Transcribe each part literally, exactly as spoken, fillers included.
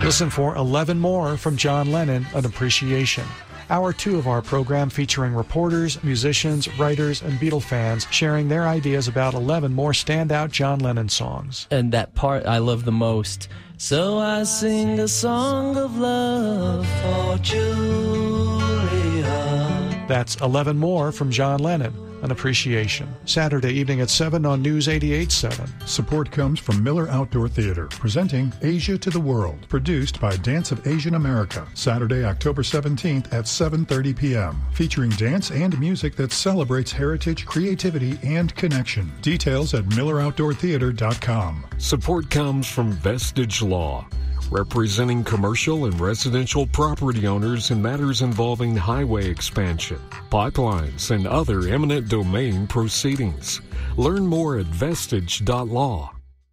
Listen for eleven More from John Lennon, An Appreciation. Hour two of our program featuring reporters, musicians, writers, and Beatle fans sharing their ideas about eleven more standout John Lennon songs. And that part I love the most. So I sing a song of love for Julia. That's eleven More from John Lennon, An Appreciation. Saturday evening at seven on News eighty-eight point seven. Support comes from Miller Outdoor Theater, presenting Asia to the World, produced by Dance of Asian America, Saturday, October seventeenth at seven thirty p.m., featuring dance and music that celebrates heritage, creativity, and connection. Details at miller outdoor theater dot com. Support comes from Vestige Law, representing commercial and residential property owners in matters involving highway expansion, pipelines, and other eminent domain proceedings. Learn more at vestige dot law.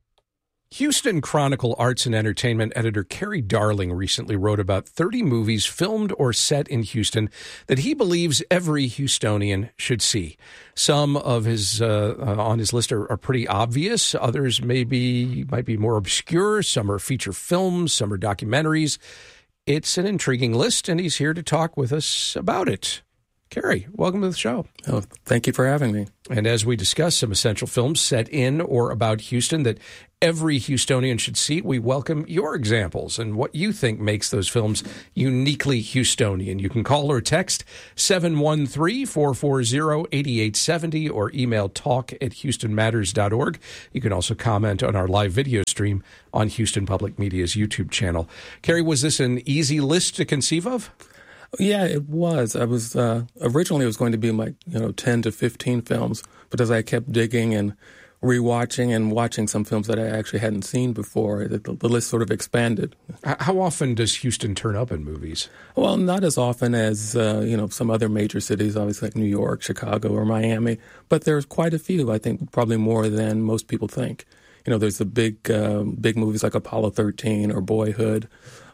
Houston Chronicle arts and entertainment editor Kerry Darling recently wrote about thirty movies filmed or set in Houston that he believes every Houstonian should see. Some of his uh, uh, on his list are, are pretty obvious. Others may be, might be more obscure. Some are feature films. Some are documentaries. It's an intriguing list, and he's here to talk with us about it. Kerry, welcome to the show. Oh, thank you for having me. And as we discuss some essential films set in or about Houston that every Houstonian should see, we welcome your examples and what you think makes those films uniquely Houstonian. You can call or text seven one three, four four zero, eight eight seven zero or email talk at houston matters dot org. You can also comment on our live video stream on Houston Public Media's YouTube channel. Kerry, was this an easy list to conceive of? Yeah, it was. I was uh, originally it was going to be like you know ten to fifteen films, but as I kept digging and rewatching and watching some films that I actually hadn't seen before, the, the list sort of expanded. How often does Houston turn up in movies? Well, not as often as uh, you know some other major cities, obviously like New York, Chicago, or Miami, but there's quite a few. I think probably more than most people think. You know, there's the big uh, big movies like Apollo thirteen or Boyhood.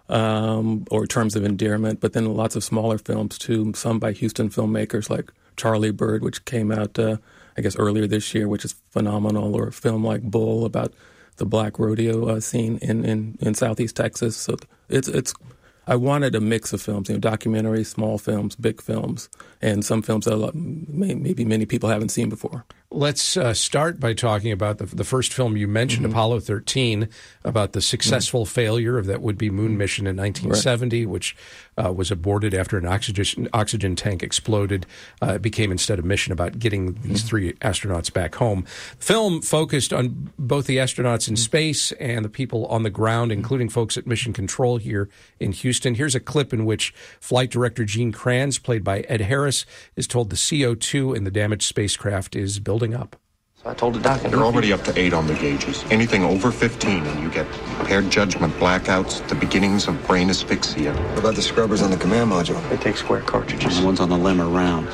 Um, or Terms of Endearment, but then lots of smaller films too, some by Houston filmmakers like Charlie Bird, which came out, uh, I guess, earlier this year, which is phenomenal, or a film like Bull about the black rodeo uh, scene in, in, in Southeast Texas. So it's it's. I wanted a mix of films, you know, documentaries, small films, big films, and some films that maybe many people haven't seen before. Let's uh, start by talking about the, the first film you mentioned, mm-hmm. Apollo thirteen, about the successful mm-hmm. failure of that would-be moon mission in nineteen seventy, right. which uh, was aborted after an oxygen oxygen tank exploded. Uh, it became instead a mission about getting these mm-hmm. three astronauts back home. The film focused on both the astronauts in mm-hmm. space and the people on the ground, including folks at Mission Control here in Houston. Here's a clip in which flight director Gene Kranz, played by Ed Harris, is told the C O two in the damaged spacecraft is building up. So I told the doc... You're already up to eight on the gauges. Anything over fifteen and you get impaired judgment, blackouts, the beginnings of brain asphyxia. What about the scrubbers on the command module? They take square cartridges. The ones on the limb are round.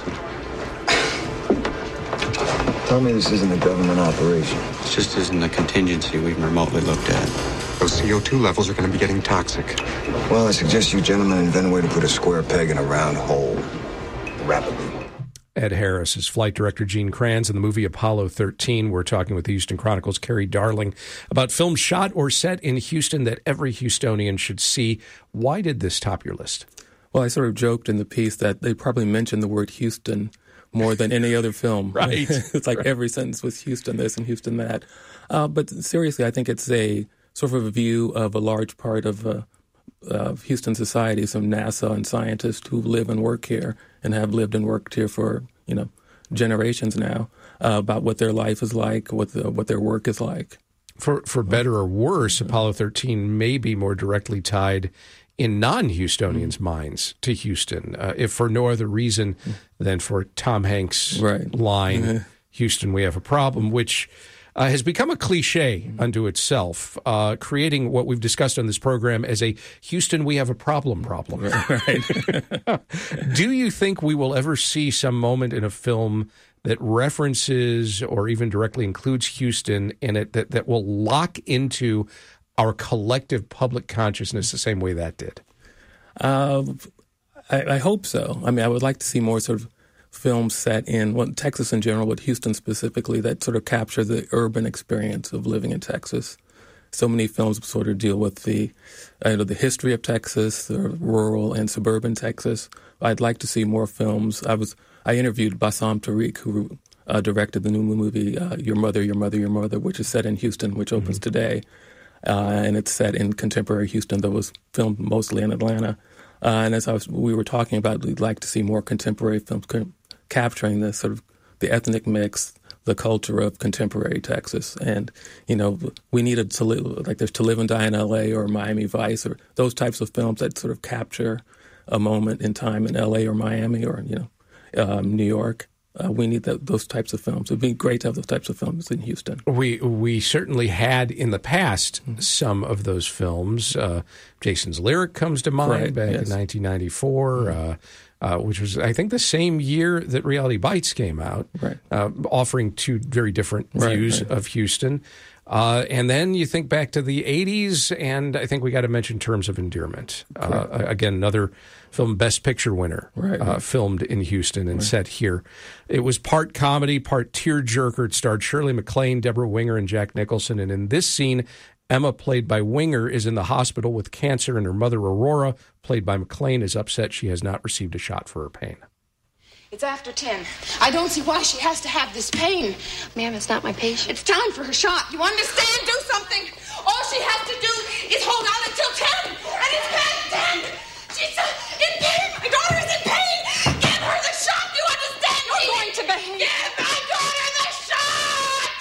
Tell me this isn't a government operation. It just isn't a contingency we've remotely looked at. Those C O two levels are going to be getting toxic. Well, I suggest you gentlemen invent a way to put a square peg in a round hole. Rapidly. Ed Harris is flight director Gene Kranz in the movie Apollo thirteen. We're talking with the Houston Chronicle's Kerry Darling about films shot or set in Houston that every Houstonian should see. Why did this top your list? Well, I sort of joked in the piece that they probably mentioned the word Houston more than any other film. Right. It's like right. every sentence was Houston this and Houston that. Uh, but seriously, I think it's a sort of a view of a large part of uh, of Houston society, some NASA and scientists who live and work here and have lived and worked here for, you know, generations now, uh, about what their life is like, what the, what their work is like. For for better or worse, Apollo thirteen may be more directly tied in non-Houstonians' mm-hmm. minds to Houston, uh, if for no other reason than for Tom Hanks' right. line, Mm-hmm. Houston, we have a problem, which uh, has become a cliche unto itself, uh, creating what we've discussed on this program as a Houston, we have a problem problem. Right. Do you think we will ever see some moment in a film that references or even directly includes Houston in it that, that will lock into our collective public consciousness the same way that did? Uh, I, I hope so. I mean, I would like to see more sort of films set in, well, Texas in general, but Houston specifically, that sort of capture the urban experience of living in Texas. so many films sort of deal with the, uh, you know, the history of Texas, the rural and suburban Texas. I'd like to see more films. I was I interviewed Bassam Tariq, who uh, directed the new movie uh, Your Mother, Your Mother, Your Mother, which is set in Houston, which opens mm-hmm. today. Uh, and it's set in contemporary Houston, that was filmed mostly in Atlanta. Uh, and as I was, we were talking about, we'd like to see more contemporary films c- capturing the sort of the ethnic mix, the culture of contemporary Texas. And, you know, we needed to live, like there's To Live and Die in L A or Miami Vice or those types of films that sort of capture a moment in time in L A or Miami or, you know, um, New York. Uh, we need that, those types of films. It would be great to have those types of films in Houston. We we certainly had in the past mm-hmm. some of those films. Uh, Jason's Lyric comes to mind right, back yes. in nineteen ninety-four, mm-hmm. uh, uh, which was, I think, the same year that Reality Bites came out, right. uh, offering two very different right, views right. of Houston. Uh, and then you think back to the eighties, and I think we got to mention Terms of Endearment. Uh, again, another film Best Picture winner, right, uh, right. filmed in Houston and right. set here. It was part comedy, part tearjerker. It starred Shirley MacLaine, Deborah Winger, and Jack Nicholson. And in this scene, Emma, played by Winger, is in the hospital with cancer, and her mother, Aurora, played by MacLaine, is upset she has not received a shot for her pain. It's after ten. I don't see why she has to have this pain. Ma'am, it's not my patient. It's time for her shot. You understand? Do something. All she has to do is hold on until ten. And it's past ten. She's uh, in pain. My daughter is in pain. Give her the shot. You understand? You're going to behave. Give my daughter the shot.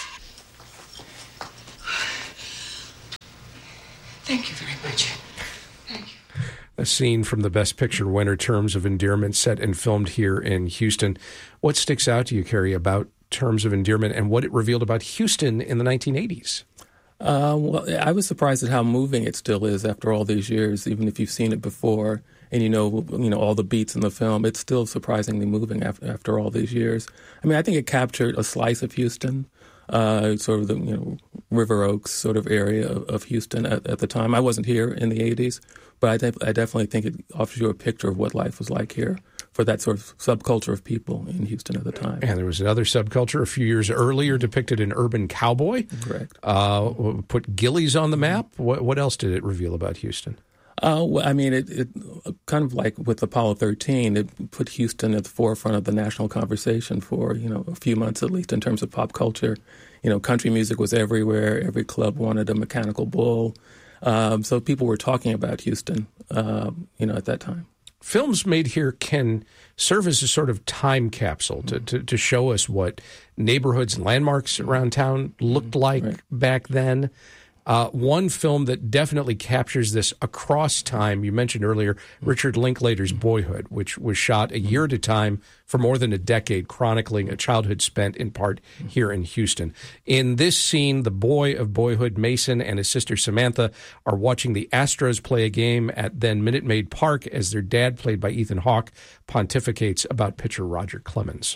Thank you very much. Thank you. A scene from the Best Picture winner, Terms of Endearment, set and filmed here in Houston. What sticks out to you, Carrie, about Terms of Endearment and what it revealed about Houston in the nineteen eighties? Uh, well, I was surprised at how moving it still is after all these years, even if you've seen it before and you know you know all the beats in the film. It's still surprisingly moving after, after all these years. I mean, I think it captured a slice of Houston, uh, sort of the you know River Oaks sort of area of, of Houston at, at the time. I wasn't here in the eighties. But I, de- I definitely think it offers you a picture of what life was like here for that sort of subculture of people in Houston at the time. And there was another subculture a few years earlier depicted an urban cowboy. Correct. Uh, put Gillies on the map. What, what else did it reveal about Houston? Uh, well, I mean, it, it kind of like with Apollo thirteen, it put Houston at the forefront of the national conversation for, you know, a few months at least in terms of pop culture. You know, country music was everywhere. Every club wanted a Mechanical Bull. Um, so people were talking about Houston, uh, you know, at that time. Films made here can serve as a sort of time capsule to, to, to show us what neighborhoods and landmarks around town looked like right. back then. Uh, one film that definitely captures this across time, you mentioned earlier, Richard Linklater's Boyhood, which was shot a year at a time for more than a decade, chronicling a childhood spent in part here in Houston. In this scene, the boy of Boyhood, Mason, and his sister Samantha are watching the Astros play a game at then Minute Maid Park as their dad, played by Ethan Hawke, pontificates about pitcher Roger Clemens.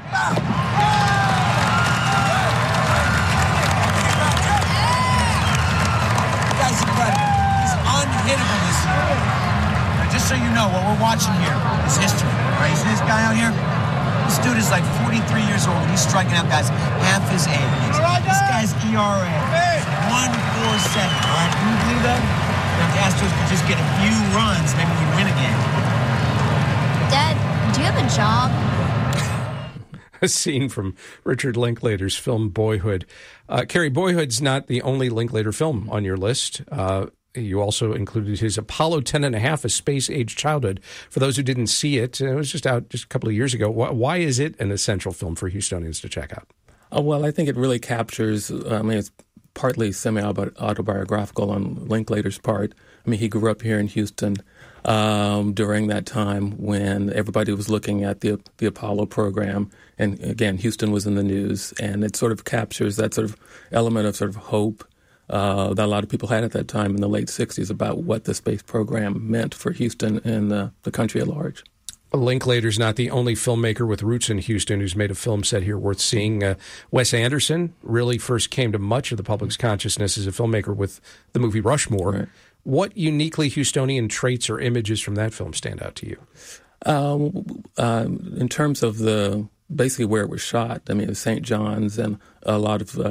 Unhittable this year. Now, just so you know, what we're watching here is history. Right? You see this guy out here? This dude is like forty-three years old, and he's striking out guys half his age. This guy's E R A is one forty-seven. All right, can you believe that? Now, if the Astros could just get a few runs, maybe we'd win again. Dad, do you have a job? A scene from Richard Linklater's film Boyhood. Uh, Carrie, Boyhood's not the only Linklater film on your list. Uh, You also included his Apollo ten and a half, A Space-Age Childhood. For those who didn't see it, it was just out just a couple of years ago. Why is it an essential film for Houstonians to check out? Oh, well, I think it really captures, I mean, it's partly semi-autobiographical on Linklater's part. I mean, he grew up here in Houston um, during that time when everybody was looking at the the Apollo program. And again, Houston was in the news. And it sort of captures that sort of element of sort of hope Uh, that a lot of people had at that time in the late sixties about what the space program meant for Houston and uh, the country at large. Linklater's not the only filmmaker with roots in Houston who's made a film set here worth seeing. Uh, Wes Anderson really first came to much of the public's consciousness as a filmmaker with the movie Rushmore. Right. What uniquely Houstonian traits or images from that film stand out to you? Um, uh, in terms of the basically where it was shot, I mean, it was Saint John's and a lot of uh,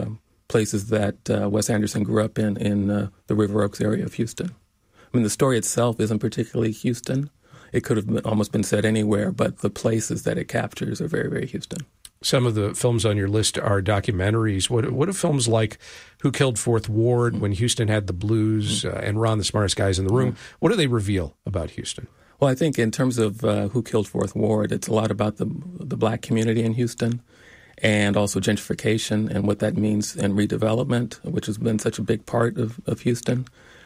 places that uh, Wes Anderson grew up in, in uh, the River Oaks area of Houston. I mean, the story itself isn't particularly Houston. It could have been, almost been set anywhere, but the places that it captures are very, very Houston. Some of the films on your list are documentaries. What what are films like Who Killed Fourth Ward, mm-hmm. When Houston Had the Blues, uh, and Ron, the Smartest Guys in the Room? Mm-hmm. What do they reveal about Houston? Well, I think in terms of uh, Who Killed Fourth Ward, it's a lot about the the black community in Houston and also gentrification and what that means in redevelopment, which has been such a big part of, of Houston.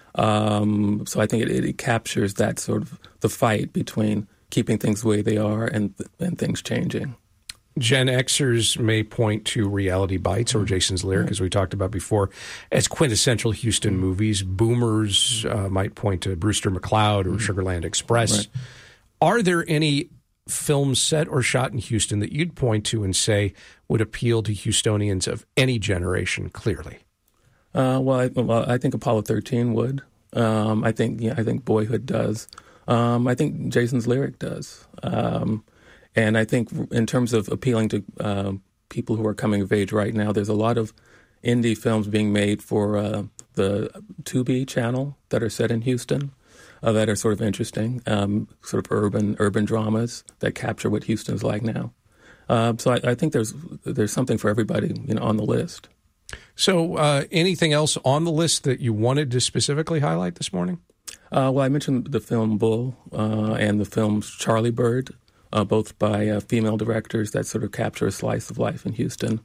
Um, so I think it, it captures that sort of the fight between keeping things the way they are and and things changing. Gen Xers may point to Reality Bites or Jason's Lyric, mm-hmm. as we talked about before, as quintessential Houston mm-hmm. movies. Boomers uh, might point to Brewster McCloud or mm-hmm. Sugarland Express. Right. Are there any films set or shot in Houston that you'd point to and say would appeal to Houstonians of any generation, clearly? Uh, well, I, well, I think Apollo thirteen would. Um, I think yeah, I think Boyhood does. Um, I think Jason's Lyric does. Um, and I think in terms of appealing to uh, people who are coming of age right now, there's a lot of indie films being made for uh, the Tubi channel that are set in Houston uh, that are sort of interesting, um, sort of urban urban dramas that capture what Houston's like now. Uh, so I, I think there's there's something for everybody, you know, on the list. So uh, anything else on the list that you wanted to specifically highlight this morning? Uh, well, I mentioned the film Bull uh, and the films Charlie Bird, uh, both by uh, female directors that sort of capture a slice of life in Houston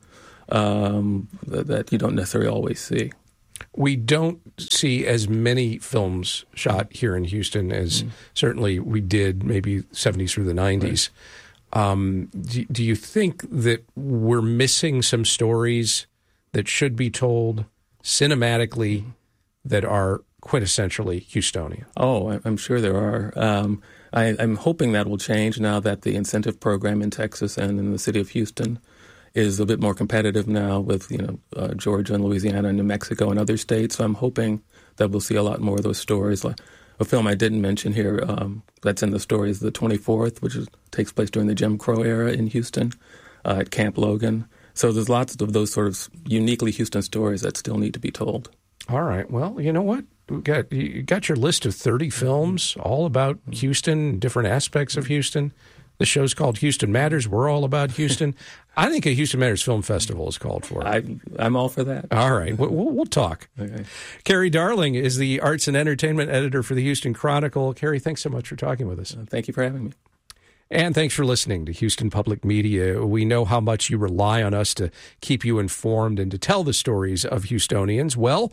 um, that, that you don't necessarily always see. We don't see as many films shot here in Houston as mm. certainly we did maybe seventies through the nineties. Right. Um, do, do you think that we're missing some stories that should be told cinematically that are quintessentially Houstonian? Oh, I'm sure there are. Um, I, I'm hoping that will change now that the incentive program in Texas and in the city of Houston is a bit more competitive now with, you know, uh, Georgia and Louisiana and New Mexico and other states. So I'm hoping that we'll see a lot more of those stories. Like a film I didn't mention here um, that's in the story is The twenty-fourth, which is, takes place during the Jim Crow era in Houston uh, at Camp Logan. So there's lots of those sort of uniquely Houston stories that still need to be told. All right. Well, you know what? You got, you got your list of thirty films all about Houston, different aspects of Houston. The show's called Houston Matters. We're all about Houston. I think a Houston Matters Film Festival is called for. I, I'm all for that. All right. We'll, we'll talk. Okay. Carrie Darling is the Arts and Entertainment Editor for the Houston Chronicle. Carrie, thanks so much for talking with us. Uh, thank you for having me. And thanks for listening to Houston Public Media. We know how much you rely on us to keep you informed and to tell the stories of Houstonians. Well,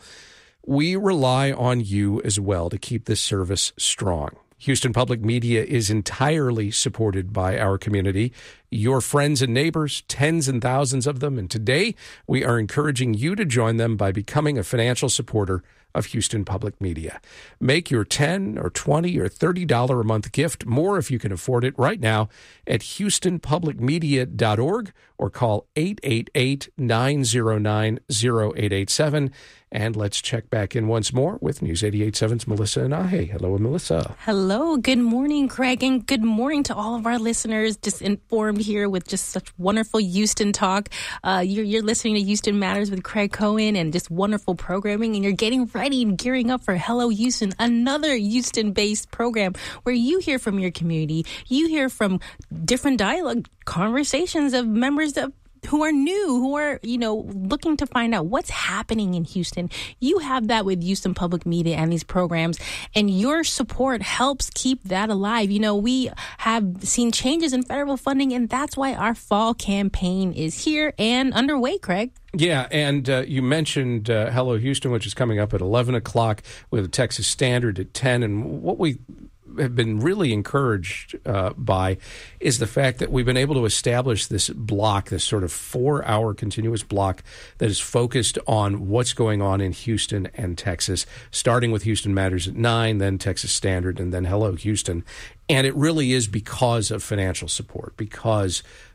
we rely on you as well to keep this service strong. Houston Public Media is entirely supported by our community, your friends and neighbors, tens and thousands of them. And today, we are encouraging you to join them by becoming a financial supporter of Houston Public Media. Make your ten or twenty or thirty dollars a month gift, more if you can afford it, right now at houston public media dot org or call eight eight eight, nine zero nine, zero eight eight seven. And let's check back in once more with News eighty-eight point seven's Melissa Inahe. Hello, Melissa. Hello. Good morning, Craig, and good morning to all of our listeners. Just informed here with just such wonderful Houston talk. Uh, you're, you're listening to Houston Matters with Craig Cohen and just wonderful programming, and you're getting ready and gearing up for Hello Houston, another Houston-based program where you hear from your community. You hear from different dialogue conversations of members of who are new, who are, you know, looking to find out what's happening in Houston. You have that with Houston Public Media and these programs, and your support helps keep that alive. You know, we have seen changes in federal funding, and that's why our fall campaign is here and underway, Craig. Yeah, and uh, you mentioned uh, Hello Houston, which is coming up at eleven o'clock with the Texas Standard at ten, and what we have been really encouraged uh, by is the fact that we've been able to establish this block, this sort of four-hour continuous block that is focused on what's going on in Houston and Texas, starting with Houston Matters at nine, then Texas Standard, and then Hello Houston. And it really is because of financial support, because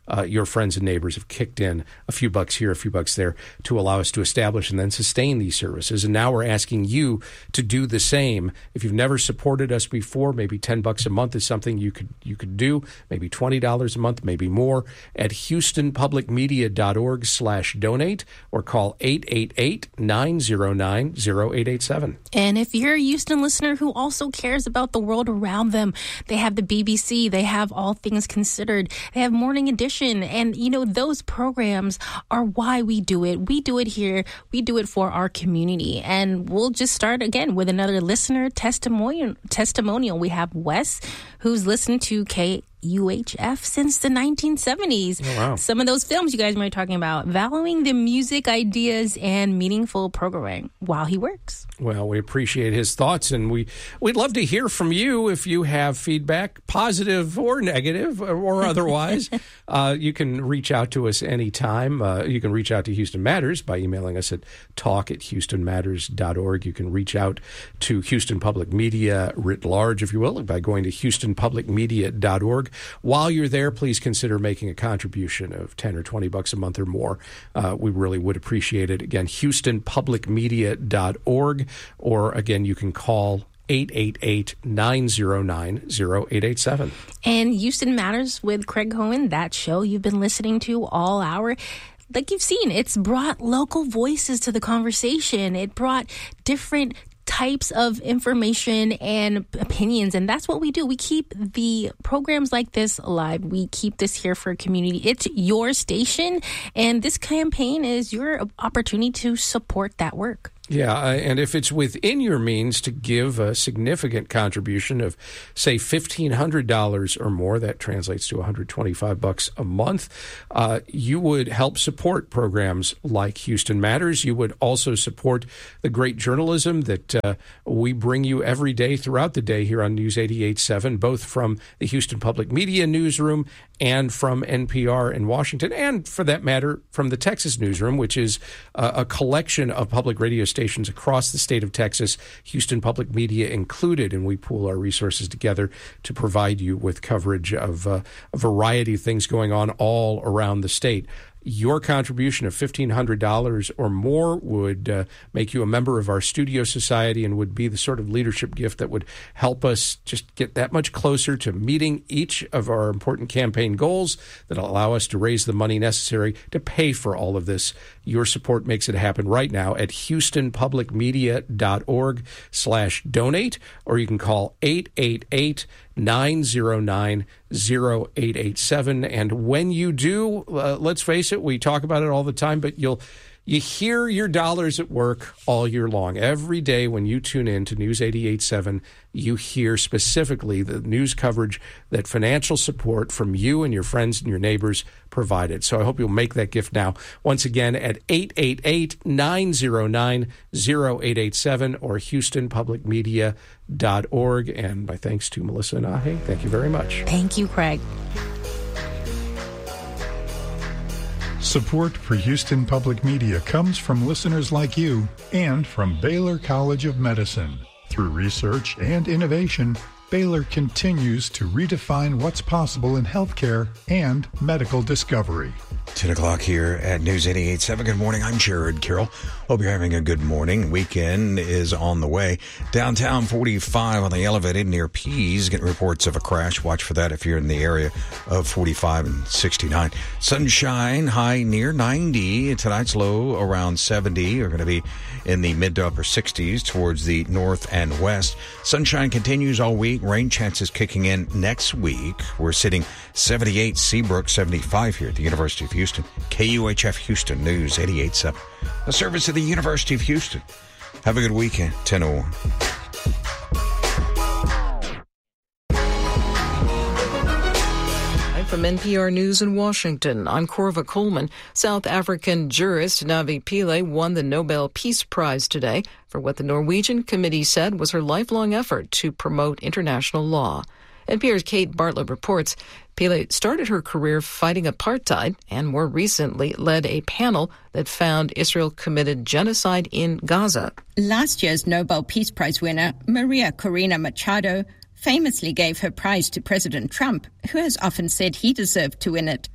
uh, your friends and neighbors have kicked in a few bucks here, a few bucks there to allow us to establish and then sustain these services. And now we're asking you to do the same. If you've never supported us before, maybe ten bucks a month is something you could you could do, maybe twenty dollars a month, maybe more, at houstonpublicmedia.org slash donate or call eight eight eight, nine zero nine, zero eight eight seven. And if you're a Houston listener who also cares about the world around them, they have the B B C, they have All Things Considered, they have Morning Edition, and you know, those programs are why we do it. We do it here. We do it for our community. And we'll just start again with another listener testimonial. Testimonial. We have Wes, who's listened to K U H F since the nineteen seventies. Oh, wow. Some of those films you guys might be talking about, valuing the music ideas and meaningful programming while he works. Well, we appreciate his thoughts, and we, we'd love to hear from you if you have feedback, positive or negative or otherwise. uh, you can reach out to us anytime. Uh, you can reach out to Houston Matters by emailing us at talk at houston matters dot org. You can reach out to Houston Public Media writ large, if you will, by going to houston public media dot org. While you're there, please consider making a contribution of ten or twenty bucks a month or more. Uh, we really would appreciate it. Again, houston public media dot org, or again, you can call eight eight eight, nine zero nine, zero eight eight seven. And Houston Matters with Craig Cohen, that show you've been listening to all hour. Like you've seen, it's brought local voices to the conversation. It brought different types of information and opinions, and that's what we do. We keep the programs like this alive. We keep this here for a community. It's your station, and this campaign is your opportunity to support that work. Yeah, uh, and if it's within your means to give a significant contribution of, say, fifteen hundred dollars or more, that translates to one hundred twenty-five bucks a month, uh, you would help support programs like Houston Matters. You would also support the great journalism that uh, we bring you every day throughout the day here on News eighty-eight point seven, both from the Houston Public Media newsroom and from N P R in Washington, and for that matter, from the Texas newsroom, which is uh, a collection of public radio stations across the state of Texas, Houston Public Media included, and we pool our resources together to provide you with coverage of uh, a variety of things going on all around the state. Your contribution of fifteen hundred dollars or more would uh, make you a member of our studio society and would be the sort of leadership gift that would help us just get that much closer to meeting each of our important campaign goals that allow us to raise the money necessary to pay for all of this. Your support makes it happen right now at houston public media dot org slash donate, or you can call eight eight eight, nine zero nine, zero eight eight seven. And when you do, uh, let's face it, we talk about it all the time, but you'll you hear your dollars at work all year long. Every day when you tune in to News eighty-eight point seven, you hear specifically the news coverage that financial support from you and your friends and your neighbors provided. So I hope you'll make that gift now. Once again, at eight eight eight, nine zero nine, zero eight eight seven or houston public media dot org. And my thanks to Melissa Nahe. Thank you very much. Thank you, Craig. Support for Houston Public Media comes from listeners like you and from Baylor College of Medicine. Through research and innovation, Baylor continues to redefine what's possible in healthcare and medical discovery. ten o'clock here at News eighty-eight point seven. Good morning. I'm Jared Carroll. Hope you're having a good morning. Weekend is on the way. Downtown forty-five on the elevated near Pease. Getting reports of a crash. Watch for that if you're in the area of forty-five and sixty-nine. Sunshine, high near ninety. Tonight's low around seventy. We're going to be in the mid to upper sixties towards the north and west. Sunshine continues all week. Rain chances kicking in next week. We're sitting seventy-eight, Seabrook seventy-five here at the University of Houston. K U H F Houston News eighty-eight point seven. A service of the University of Houston. Have a good weekend. ten oh one. From N P R News in Washington, I'm Corva Coleman. South African jurist Navi Pillay won the Nobel Peace Prize today for what the Norwegian committee said was her lifelong effort to promote international law. N P R's Kate Bartlett reports Pillay started her career fighting apartheid and more recently led a panel that found Israel committed genocide in Gaza. Last year's Nobel Peace Prize winner, Maria Corina Machado, famously gave her prize to President Trump, who has often said he deserved to win it.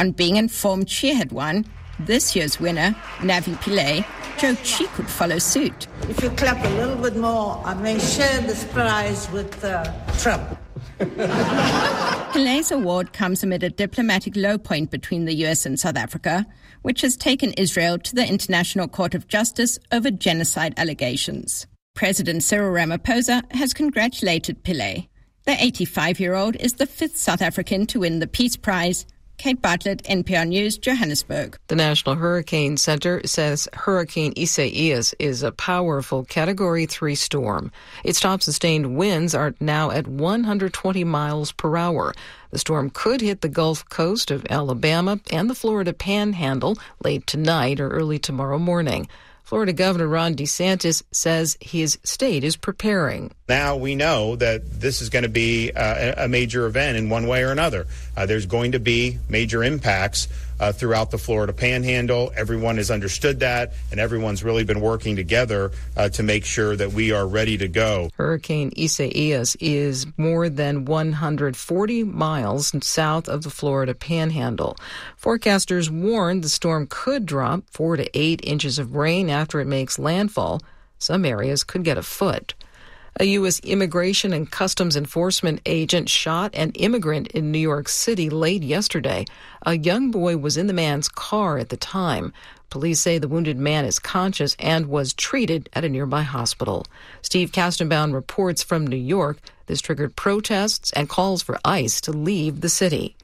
On being informed she had won, this year's winner, Navi Pillay, joked she could follow suit. If you clap a little bit more, I may share this prize with uh, Trump. Pillay's award comes amid a diplomatic low point between the U S and South Africa, which has taken Israel to the International Court of Justice over genocide allegations. President Cyril Ramaphosa has congratulated Pillay. The eighty-five-year-old is the fifth South African to win the Peace Prize. Kate Bartlett, N P R News, Johannesburg. The National Hurricane Center says Hurricane Isaias is a powerful Category three storm. Its top sustained winds are now at one hundred twenty miles per hour. The storm could hit the Gulf Coast of Alabama and the Florida Panhandle late tonight or early tomorrow morning. Florida Governor Ron DeSantis says his state is preparing. Now we know that this is going to be uh, a major event in one way or another. Uh, there's going to be major impacts uh, throughout the Florida Panhandle. Everyone has understood that, and everyone's really been working together uh, to make sure that we are ready to go. Hurricane Isaias is more than one hundred forty miles south of the Florida Panhandle. Forecasters warn the storm could drop four to eight inches of rain after it makes landfall. Some areas could get a foot. A U S Immigration and Customs Enforcement agent shot an immigrant in New York City late yesterday. A young boy was in the man's car at the time. Police say the wounded man is conscious and was treated at a nearby hospital. Steve Kastenbaum reports from New York. This triggered protests and calls for ICE to leave the city.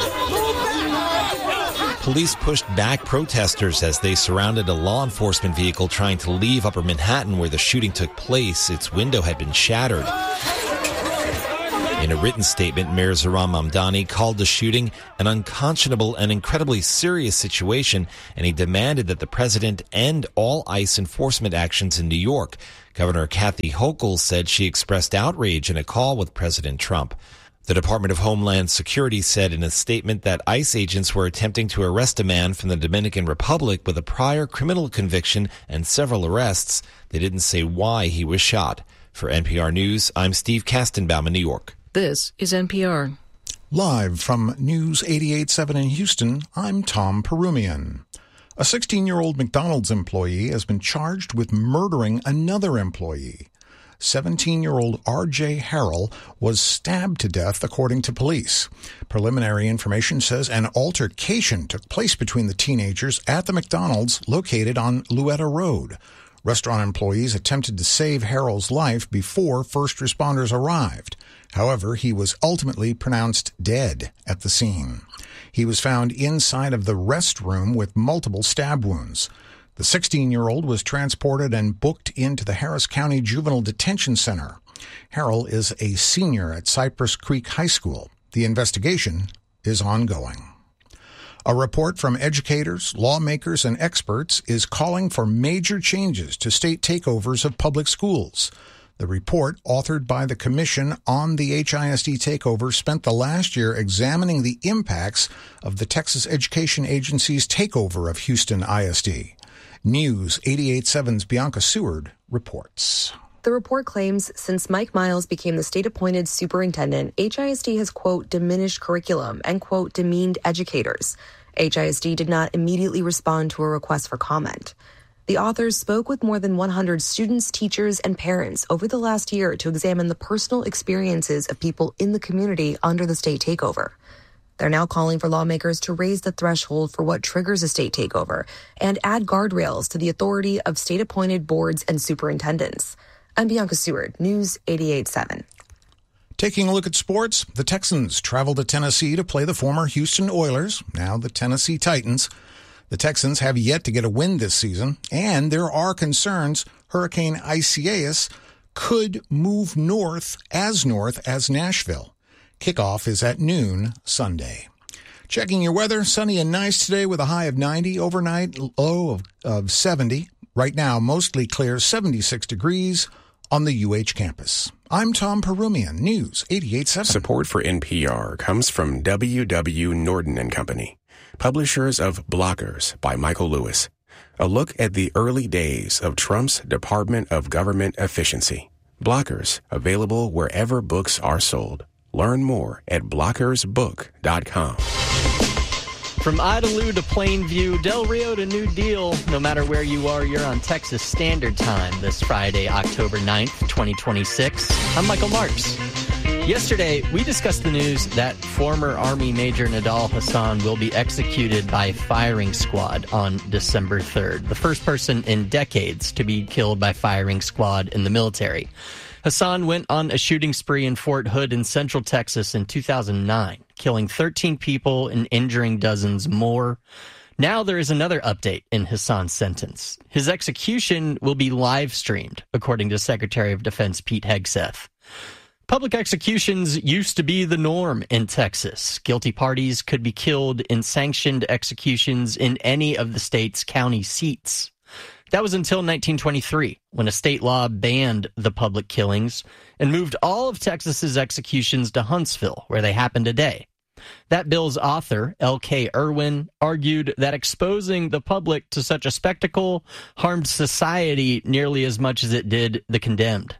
Police pushed back protesters as they surrounded a law enforcement vehicle trying to leave Upper Manhattan where the shooting took place. Its window had been shattered. In a written statement, Mayor Zohran Mamdani called the shooting an unconscionable and incredibly serious situation, and he demanded that the president end all ICE enforcement actions in New York. Governor Kathy Hochul said she expressed outrage in a call with President Trump. The Department of Homeland Security said in a statement that ICE agents were attempting to arrest a man from the Dominican Republic with a prior criminal conviction and several arrests. They didn't say why he was shot. For N P R News, I'm Steve Kastenbaum in New York. This is N P R. Live from News eighty-eight point seven in Houston, I'm Tom Perumian. A sixteen-year-old McDonald's employee has been charged with murdering another employee. seventeen-year-old R J Harrell was stabbed to death, according to police. Preliminary information says an altercation took place between the teenagers at the McDonald's located on Luetta Road. Restaurant employees attempted to save Harrell's life before first responders arrived. However, he was ultimately pronounced dead at the scene. He was found inside of the restroom with multiple stab wounds. The sixteen-year-old was transported and booked into the Harris County Juvenile Detention Center. Harrell is a senior at Cypress Creek High School. The investigation is ongoing. A report from educators, lawmakers, and experts is calling for major changes to state takeovers of public schools. The report, authored by the Commission on the H I S D takeover, spent the last year examining the impacts of the Texas Education Agency's takeover of Houston I S D. News eighty-eight point seven's Bianca Seward reports. The report claims since Mike Miles became the state-appointed superintendent, H I S D has, quote, diminished curriculum and, quote, demeaned educators. H I S D did not immediately respond to a request for comment. The authors spoke with more than one hundred students, teachers, and parents over the last year to examine the personal experiences of people in the community under the state takeover. They're now calling for lawmakers to raise the threshold for what triggers a state takeover and add guardrails to the authority of state-appointed boards and superintendents. I'm Bianca Seward, News eighty-eight point seven. Taking a look at sports, the Texans travel to Tennessee to play the former Houston Oilers, now the Tennessee Titans. The Texans have yet to get a win this season, and there are concerns Hurricane Isaias could move north, as north as Nashville. Kickoff is at noon Sunday. Checking your weather, sunny and nice today with a high of ninety, overnight low of, of seventy. Right now, mostly clear, seventy-six degrees on the U H campus. I'm Tom Perumian, News eighty-eight point seven. Support for N P R comes from W W. Norton and Company, publishers of Blockers by Michael Lewis. A look at the early days of Trump's Department of Government Efficiency. Blockers, available wherever books are sold. Learn more at blockers book dot com. From Idalou to Plainview, Del Rio to New Deal, no matter where you are, you're on Texas Standard Time this Friday, October ninth, twenty twenty-six. I'm Michael Marks. Yesterday, we discussed the news that former Army Major Nidal Hasan will be executed by firing squad on December third, the first person in decades to be killed by firing squad in the military. Hasan went on a shooting spree in Fort Hood in Central Texas in two thousand nine, killing thirteen people and injuring dozens more. Now there is another update in Hasan's sentence. His execution will be live streamed, according to Secretary of Defense Pete Hegseth. Public executions used to be the norm in Texas. Guilty parties could be killed in sanctioned executions in any of the state's county seats. That was until nineteen twenty-three, when a state law banned the public killings and moved all of Texas's executions to Huntsville, where they happen today. That bill's author, L K Irwin, argued that exposing the public to such a spectacle harmed society nearly as much as it did the condemned.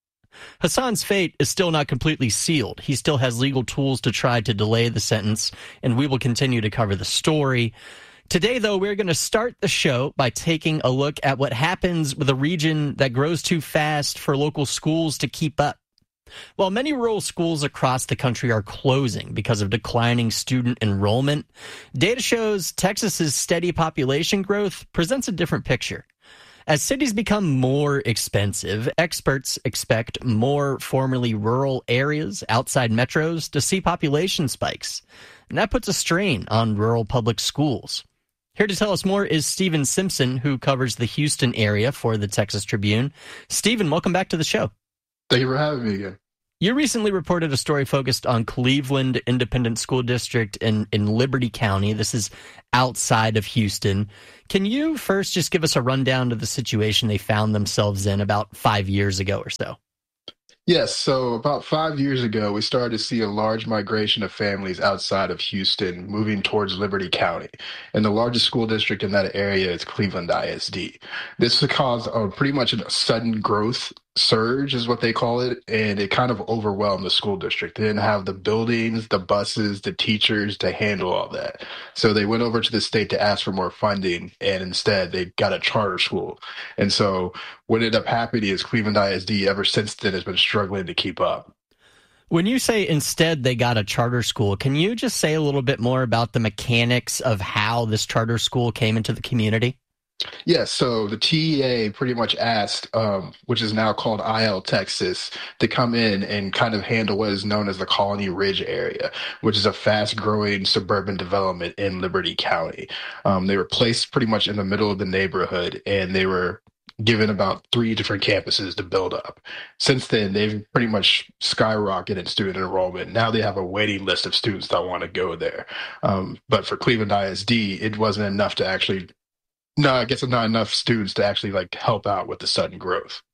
Hasan's fate is still not completely sealed. He still has legal tools to try to delay the sentence, and we will continue to cover the story. Today, though, we're going to start the show by taking a look at what happens with a region that grows too fast for local schools to keep up. While many rural schools across the country are closing because of declining student enrollment, data shows Texas's steady population growth presents a different picture. As cities become more expensive, experts expect more formerly rural areas outside metros to see population spikes, and that puts a strain on rural public schools. Here to tell us more is Stephen Simpson, who covers the Houston area for the Texas Tribune. Stephen, welcome back to the show. Thank you for having me again. You recently reported a story focused on Cleveland Independent School District in, in Liberty County. This is outside of Houston. Can you first just give us a rundown of the situation they found themselves in about five years ago or so? Yes, so about five years ago, we started to see a large migration of families outside of Houston moving towards Liberty County. And the largest school district in that area is Cleveland I S D. This caused a pretty much a sudden growth surge is what they call it, and it kind of overwhelmed the school district. They didn't have the buildings, the buses, the teachers to handle all that. So they went over to the state to ask for more funding, and instead they got a charter school. And so what ended up happening is Cleveland I S D ever since then has been struggling to keep up. When you say instead they got a charter school, can you just say a little bit more about the mechanics of how this charter school came into the community? Yes, so the T E A pretty much asked, um, which is now called I L Texas, to come in and kind of handle what is known as the Colony Ridge area, which is a fast-growing suburban development in Liberty County. Um, they were placed pretty much in the middle of the neighborhood, and they were given about three different campuses to build up. Since then, they've pretty much skyrocketed in student enrollment. Now they have a waiting list of students that want to go there. Um, but for Cleveland I S D, it wasn't enough to actually No, I guess not enough students to actually like help out with the sudden growth.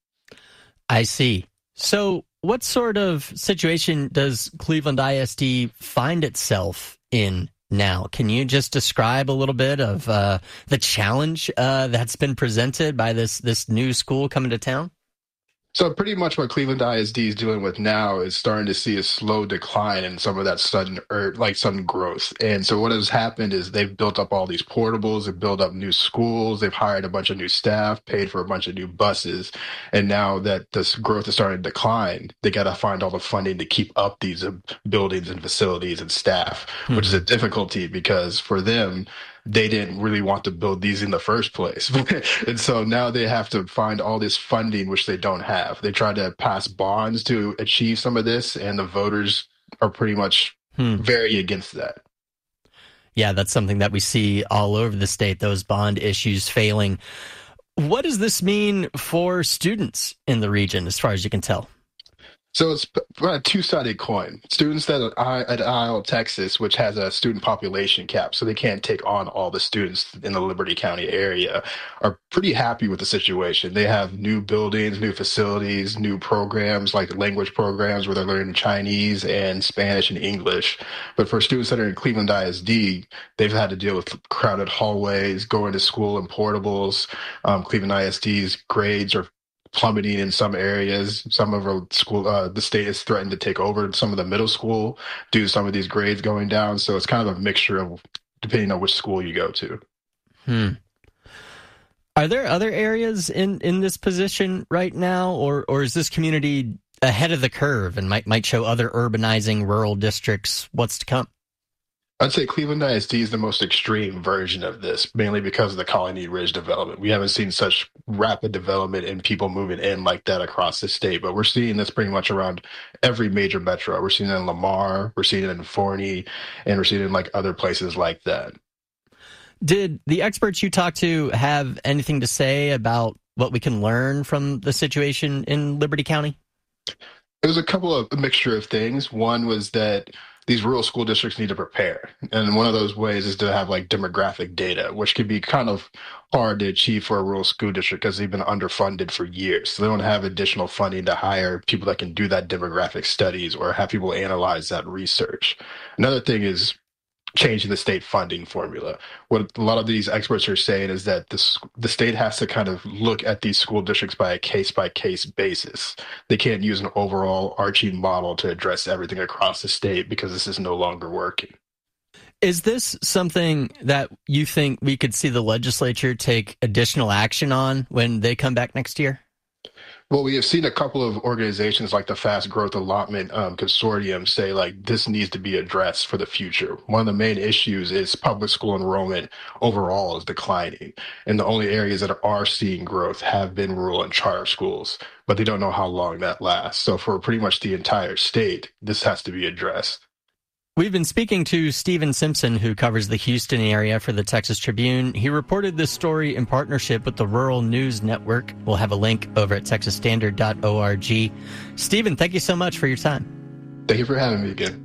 I see. So what sort of situation does Cleveland I S D find itself in now? Can you just describe a little bit of uh, the challenge uh, that's been presented by this, this new school coming to town? So pretty much what Cleveland I S D is dealing with now is starting to see a slow decline in some of that sudden, or like sudden growth. And so what has happened is they've built up all these portables, they've built up new schools, they've hired a bunch of new staff, paid for a bunch of new buses. And now that this growth is starting to decline, they got to find all the funding to keep up these buildings and facilities and staff, hmm. which is a difficulty because for them, they didn't really want to build these in the first place. And so now they have to find all this funding, which they don't have. They tried to pass bonds to achieve some of this, and the voters are pretty much hmm. very against that. Yeah, that's something that we see all over the state, those bond issues failing. What does this mean for students in the region, as far as you can tell? So it's a two-sided coin. Students that are at I L Texas, which has a student population cap, so they can't take on all the students in the Liberty County area, are pretty happy with the situation. They have new buildings, new facilities, new programs like language programs where they're learning Chinese and Spanish and English. But for students that are in Cleveland I S D, they've had to deal with crowded hallways, going to school in portables. Um, Cleveland I S D's grades are plummeting in some areas. Some of our school, uh, the state has threatened to take over some of the middle school due to some of these grades going down. So it's kind of a mixture of depending on which school you go to. Hmm. Are there other areas in, in this position right now, or or is this community ahead of the curve and might might show other urbanizing rural districts what's to come? I'd say Cleveland I S D is the most extreme version of this, mainly because of the Colony Ridge development. We haven't seen such rapid development and people moving in like that across the state, but we're seeing this pretty much around every major metro. We're seeing it in Lamar, we're seeing it in Forney, and we're seeing it in like other places like that. Did the experts you talked to have anything to say about what we can learn from the situation in Liberty County? It was a couple of a mixture of things. One was that these rural school districts need to prepare. And one of those ways is to have like demographic data, which can be kind of hard to achieve for a rural school district because they've been underfunded for years. So they don't have additional funding to hire people that can do that demographic studies or have people analyze that research. Another thing is changing the state funding formula. What a lot of these experts are saying is that the, the state has to kind of look at these school districts by a case-by-case basis. They can't use an overall arching model to address everything across the state because this is no longer working. Is this something that you think we could see the legislature take additional action on when they come back next year? Well, we have seen a couple of organizations like the Fast Growth Allotment um, Consortium say like this needs to be addressed for the future. One of the main issues is public school enrollment overall is declining. And the only areas that are seeing growth have been rural and charter schools, but they don't know how long that lasts. So for pretty much the entire state, this has to be addressed. We've been speaking to Steven Simpson, who covers the Houston area for the Texas Tribune. He reported this story in partnership with the Rural News Network. We'll have a link over at texas standard dot org. Steven, thank you so much for your time. Thank you for having me again.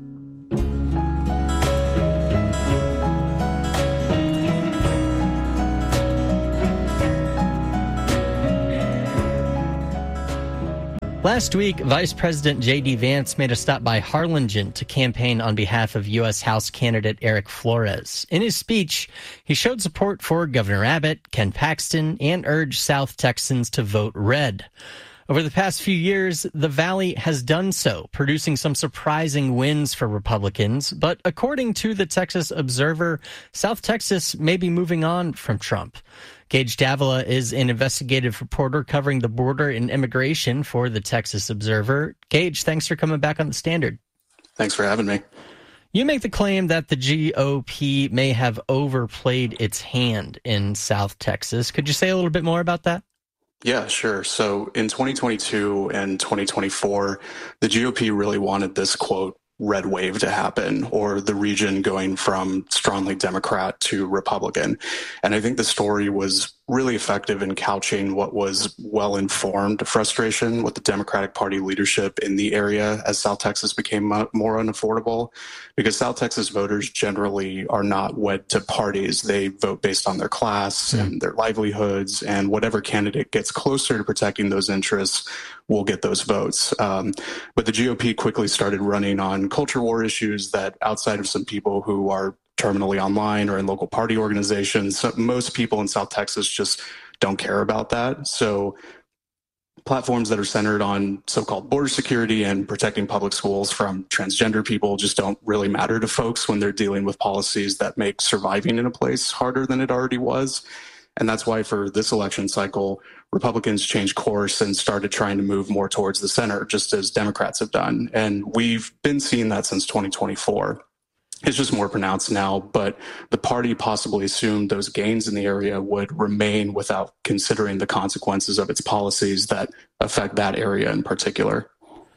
Last week, Vice President J D. Vance made a stop by Harlingen to campaign on behalf of U S House candidate Eric Flores. In his speech, he showed support for Governor Abbott, Ken Paxton, and urged South Texans to vote red. Over the past few years, the Valley has done so, producing some surprising wins for Republicans. But according to the Texas Observer, South Texas may be moving on from Trump. Gage Davila is an investigative reporter covering the border and immigration for the Texas Observer. Gage, thanks for coming back on the Standard. Thanks for having me. You make the claim that the G O P may have overplayed its hand in South Texas. Could you say a little bit more about that? Yeah, sure. So in twenty twenty-two and twenty twenty-four, the G O P really wanted this, quote, red wave to happen, or the region going from strongly Democrat to Republican. And I think the story was really effective in couching what was well-informed frustration with the Democratic Party leadership in the area as South Texas became more unaffordable, because South Texas voters generally are not wed to parties. They vote based on their class and their livelihoods, and whatever candidate gets closer to protecting those interests will get those votes. Um, but the G O P quickly started running on culture war issues that, outside of some people who are terminally online or in local party organizations, most people in South Texas just don't care about that. So platforms that are centered on so-called border security and protecting public schools from transgender people just don't really matter to folks when they're dealing with policies that make surviving in a place harder than it already was. And that's why for this election cycle, Republicans changed course and started trying to move more towards the center, just as Democrats have done. And we've been seeing that since twenty twenty-four. It's just more pronounced now, but the party possibly assumed those gains in the area would remain without considering the consequences of its policies that affect that area in particular.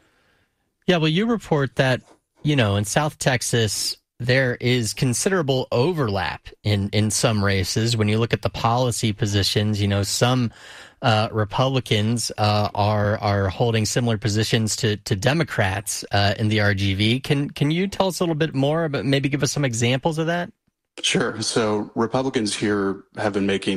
Yeah, well, you report that, you know, in South Texas, there is considerable overlap in, in some races. When you look at the policy positions, you know, some uh, Republicans uh, are are holding similar positions to to Democrats uh, in the R G V. Can can you tell us a little bit more about, maybe give us some examples of that? Sure. So Republicans here have been making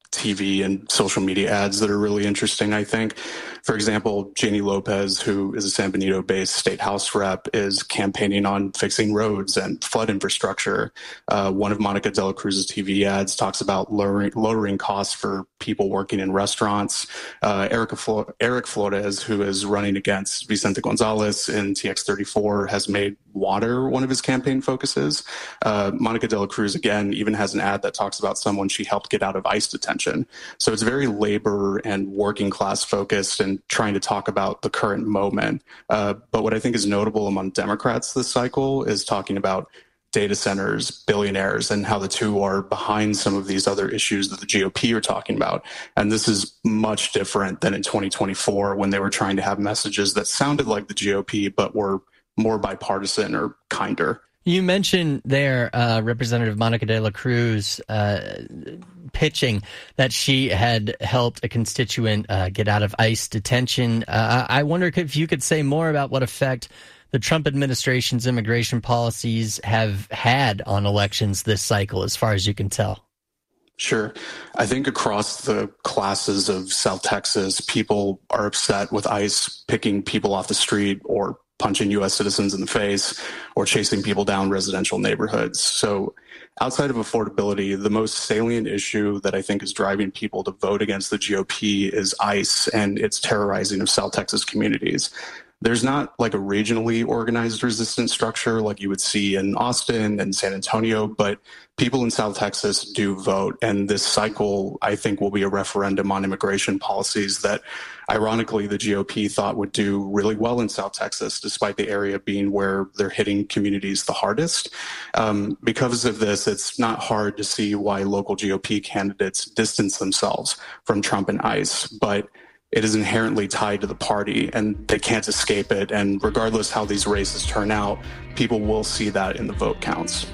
T V and social media ads that are really interesting, I think. For example, Janie Lopez, who is a San Benito-based state house rep, is campaigning on fixing roads and flood infrastructure. Uh, one of Monica de la Cruz's T V ads talks about lowering, lowering costs for people working in restaurants. Uh, Erica Flo- Eric Flores, who is running against Vicente Gonzalez in T X thirty-four, has made water one of his campaign focuses. Uh, Monica de la Cruz, again, even has an ad that talks about someone she helped get out of ICE detention. So it's very labor and working class focused and trying to talk about the current moment. Uh, but what I think is notable among Democrats this cycle is talking about data centers, billionaires, and how the two are behind some of these other issues that the G O P are talking about. And this is much different than in twenty twenty-four when they were trying to have messages that sounded like the G O P but were more bipartisan or kinder. You mentioned there, uh, Representative Monica de la Cruz uh, pitching that she had helped a constituent uh, get out of ICE detention. Uh, I wonder if you could say more about what effect the Trump administration's immigration policies have had on elections this cycle, as far as you can tell. Sure. I think across the classes of South Texas, people are upset with ICE picking people off the street or punching U S citizens in the face or chasing people down residential neighborhoods. So outside of affordability, the most salient issue that I think is driving people to vote against the G O P is ICE and its terrorizing of South Texas communities. There's not like a regionally organized resistance structure like you would see in Austin and San Antonio, but people in South Texas do vote. And this cycle, I think, will be a referendum on immigration policies that, ironically, the G O P thought would do really well in South Texas, despite the area being where they're hitting communities the hardest. Um, because of this, it's not hard to see why local G O P candidates distance themselves from Trump and ICE. But it is inherently tied to the party, and they can't escape it. And regardless how these races turn out, people will see that in the vote counts.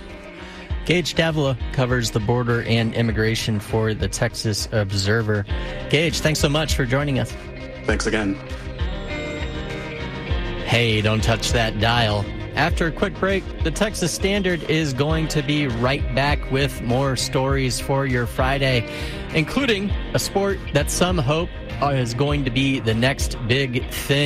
Gage Davila covers the border and immigration for the Texas Observer. Gage, thanks so much for joining us. Thanks again. Hey, don't touch that dial. After a quick break, the Texas Standard is going to be right back with more stories for your Friday, including a sport that some hope is going to be the next big thing.